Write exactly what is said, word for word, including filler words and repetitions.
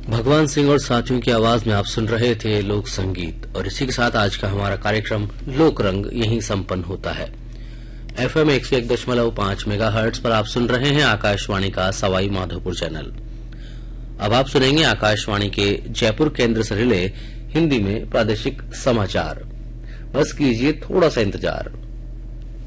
भगवान सिंह और साथियों की आवाज में आप सुन रहे थे लोक संगीत, और इसी के साथ आज का हमारा कार्यक्रम लोक रंग यहीं संपन्न होता है। एफएम एक सौ एक दशमलव पांच मेगा हर्ट्ज पर आप सुन रहे हैं आकाशवाणी का सवाई माधोपुर चैनल। अब आप सुनेंगे आकाशवाणी के जयपुर केंद्र से रिले हिंदी में प्रादेशिक समाचार। बस कीजिए थोड़ा सा इंतजार।